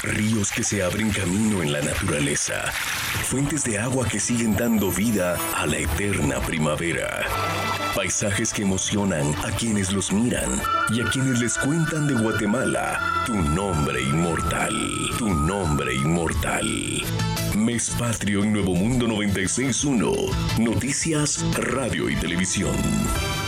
ríos que se abren camino en la naturaleza, fuentes de agua que siguen dando vida a la eterna primavera, paisajes que emocionan a quienes los miran y a quienes les cuentan de Guatemala, tu nombre inmortal, tu nombre inmortal. Mes Patrio en Nuevo Mundo 96.1, Noticias, Radio y Televisión.